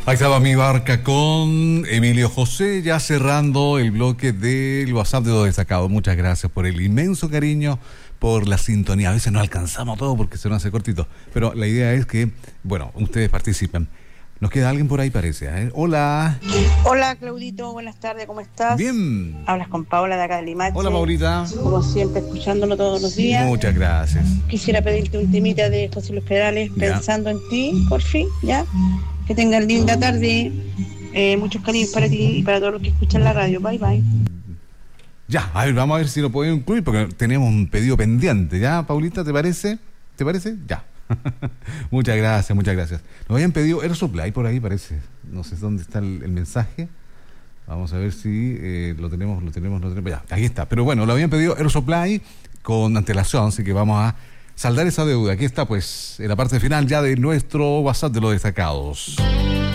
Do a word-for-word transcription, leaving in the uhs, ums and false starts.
Ahí estaba Mi Barca con Emilio José, ya cerrando el bloque del WhatsApp de Lo Destacado. Muchas gracias por el inmenso cariño, por la sintonía. A veces no alcanzamos todo porque se nos hace cortito, pero la idea es que, bueno, ustedes participen. Nos queda alguien por ahí, parece, ¿eh? Hola. Hola, Claudito, buenas tardes, ¿cómo estás? Bien. Hablas con Paola de acá de Limache. Hola, Paulita. Como siempre, escuchándolo todos los días. Muchas gracias. Quisiera pedirte un temita de José Luis Perales, Ya. Pensando en ti, por fin, ¿ya? Que tengan linda tarde. Eh, muchos cariños para ti y para todos los que escuchan la radio. Bye, bye. Ya, a ver, vamos a ver si lo podemos incluir porque tenemos un pedido pendiente. ¿Ya, Paulita, te parece? ¿Te parece? Ya. Muchas gracias, muchas gracias. Nos habían pedido Air Supply por ahí, parece. No sé dónde está el, el mensaje. Vamos a ver si eh, lo tenemos, lo tenemos, lo tenemos. Ya, ahí está. Pero bueno, lo habían pedido Air Supply con antelación, así que vamos a saldar esa deuda. Aquí está, pues, en la parte final ya de nuestro WhatsApp de Los Destacados.